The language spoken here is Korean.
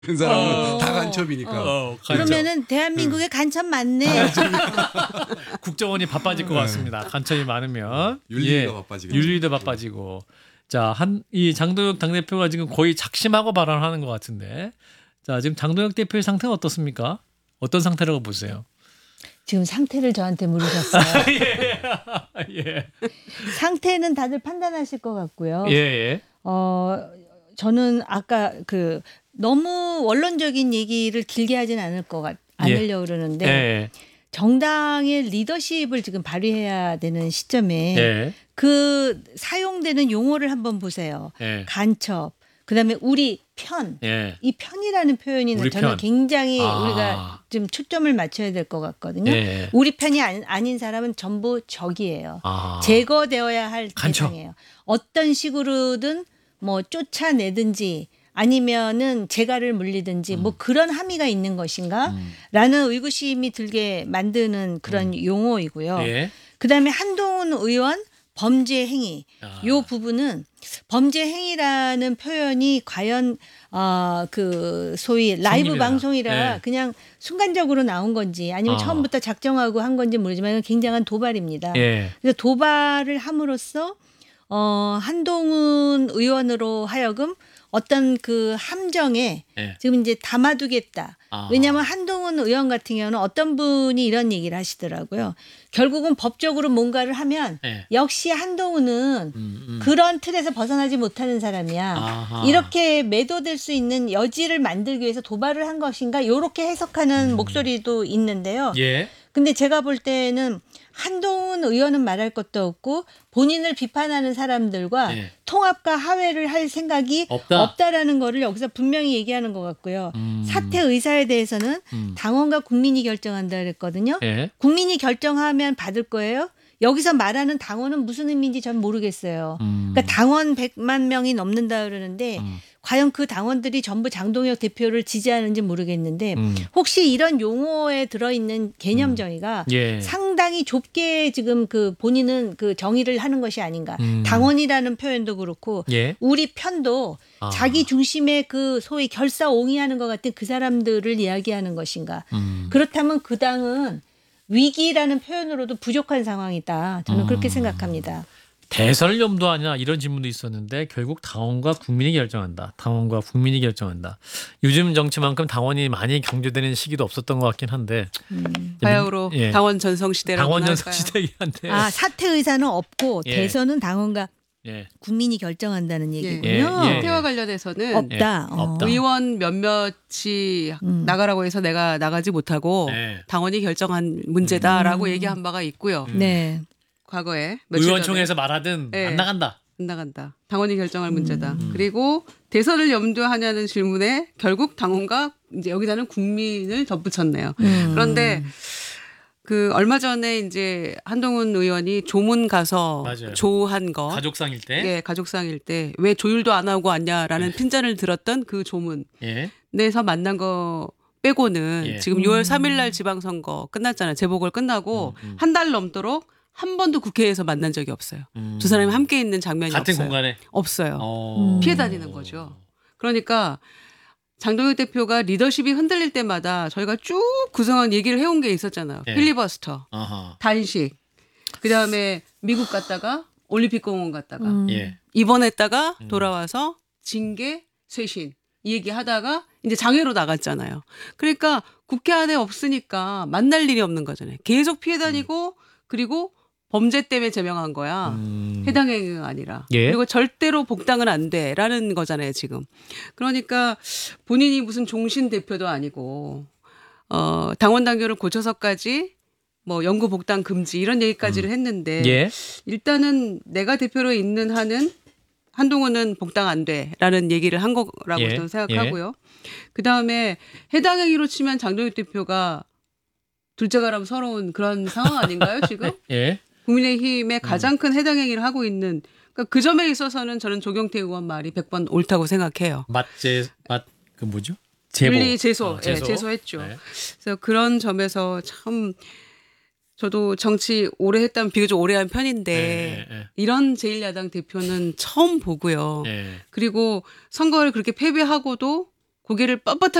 그 사람은 다 간첩이니까. 그러면은 대한민국에 간첩 많네. 국정원이 바빠질 것 같습니다. 간첩이 많으면 윤리위가 바빠지겠죠. 윤리위도 바빠지고. 자, 이 장동혁 당대표가 지금 거의 작심하고 발언하는 것 같은데. 자, 지금 장동혁 대표의 상태가 어떻습니까? 어떤 상태라고 보세요? 지금 상태를 저한테 물으셨어요. 예. 상태는 다들 판단하실 것 같고요. 예. 저는 아까 너무 원론적인 얘기를 길게 하진 않으려고 그러는데 예. 정당의 리더십을 지금 발휘해야 되는 시점에 예. 그 사용되는 용어를 한번 보세요. 예. 간첩, 그다음에 우리 편. 예. 이 편이라는 표현이 우리 저는 편. 굉장히 우리가 좀 초점을 맞춰야 될 것 같거든요. 예. 우리 편이 아닌 사람은 전부 적이에요. 제거되어야 할 간첩. 대상이에요. 어떤 식으로든 뭐 쫓아내든지 아니면은 재갈을 물리든지 뭐 그런 함의가 있는 것인가? 라는 의구심이 들게 만드는 그런 용어이고요. 예. 그다음에 한동훈 의원 범죄 행위. 요 부분은 범죄 행위라는 표현이 과연 그 소위 라이브 성립이다. 방송이라 예. 그냥 순간적으로 나온 건지 아니면 처음부터 작정하고 한 건지 모르지만 이건 굉장한 도발입니다. 예. 그래서 도발을 함으로써 한동훈 의원으로 하여금 어떤 그 함정에 예. 지금 이제 담아두겠다. 왜냐하면 한동훈 의원 같은 경우는 어떤 분이 이런 얘기를 하시더라고요. 결국은 법적으로 뭔가를 하면 예. 역시 한동훈은 그런 틀에서 벗어나지 못하는 사람이야. 아하. 이렇게 매도될 수 있는 여지를 만들기 위해서 도발을 한 것인가? 이렇게 해석하는 목소리도 있는데요. 예. 근데 제가 볼 때는 한동훈 의원은 말할 것도 없고 본인을 비판하는 사람들과 예. 통합과 화해를 할 생각이 없다라는 거를 여기서 분명히 얘기하는 것 같고요. 사퇴 의사에 대해서는 당원과 국민이 결정한다 그랬거든요. 예. 국민이 결정하면 받을 거예요. 여기서 말하는 당원은 무슨 의미인지 전 모르겠어요. 그러니까 당원 100만 명이 넘는다 그러는데 과연 그 당원들이 전부 장동혁 대표를 지지하는지 모르겠는데 혹시 이런 용어에 들어있는 개념 정의가 예. 상당히 좁게 지금 그 본인은 그 정의를 하는 것이 아닌가. 당원이라는 표현도 그렇고 예. 우리 편도 자기 중심의 그 소위 결사옹이하는 것 같은 그 사람들을 이야기하는 것인가. 그렇다면 그 당은 위기라는 표현으로도 부족한 상황이다. 저는 그렇게 생각합니다. 대선을 염두하냐 이런 질문도 있었는데 결국 당원과 국민이 결정한다. 당원과 국민이 결정한다. 요즘 정치만큼 당원이 많이 강조되는 시기도 없었던 것 같긴 한데. 바야흐로 예. 당원 전성 시대라고 당원 할까요? 전성 시대이긴 한데. 사퇴 의사는 없고 예. 대선은 당원과 예. 국민이 결정한다는 얘기군요. 예. 사태와 관련해서는 없다. 예. 없다. 의원 몇몇이 나가라고 해서 내가 나가지 못하고 네. 당원이 결정한 문제다라고 얘기한 바가 있고요. 네. 과거에 며칠 의원총회에서 말하든 예. 안 나간다. 안 나간다. 당원이 결정할 문제다. 그리고 대선을 염두하냐는 질문에 결국 당원과 이제 여기다는 국민을 덧붙였네요. 그런데 그 얼마 전에 이제 한동훈 의원이 조문 가서 맞아요. 조한 거 가족상일 때. 예, 가족상일 때 왜 조율도 안 하고 왔냐라는 핀잔을 들었던 그 조문에서 예. 만난 거 빼고는 예. 지금 6월 3일 날 지방선거 끝났잖아요. 재보궐 끝나고 한 달 넘도록 한 번도 국회에서 만난 적이 없어요. 두 사람이 함께 있는 장면이 같은 없어요. 공간에. 없어요. 피해 다니는 거죠. 그러니까 장동혁 대표가 리더십이 흔들릴 때마다 저희가 쭉 구성원 얘기를 해온 게 있었잖아요. 예. 필리버스터, 아하. 단식, 그다음에 미국 갔다가 올림픽공원 갔다가 예. 입원했다가 돌아와서 징계, 쇄신 이 얘기하다가 이제 장외로 나갔잖아요. 그러니까 국회 안에 없으니까 만날 일이 없는 거잖아요. 계속 피해 다니고 그리고 범죄 때문에 제명한 거야. 해당 행위가 아니라. 예. 그리고 절대로 복당은 안 돼라는 거잖아요, 지금. 그러니까 본인이 무슨 종신 대표도 아니고 당원 당규를 고쳐서까지 뭐 영구 복당 금지 이런 얘기까지를 했는데 예. 일단은 내가 대표로 있는 한은 한동훈은 복당 안 돼라는 얘기를 한 거라고 예. 저는 생각하고요. 그다음에 해당 행위로 치면 장동혁 대표가 둘째가라면 서러운 그런 상황 아닌가요, 지금? 예. 국민의힘의 가장 큰 해당 행위를 하고 있는 그러니까 그 점에 있어서는 저는 조경태 의원 말이 100번 옳다고 생각해요. 그 뭐죠? 제보. 윤리 제소. 예, 제소. 제소했죠. 네. 그래서 그런 점에서 참 저도 정치 오래 했다면 비교적 오래 한 편인데 예. 이런 제1야당 대표는 처음 보고요. 예. 그리고 선거를 그렇게 패배하고도 고개를 뻣뻣하게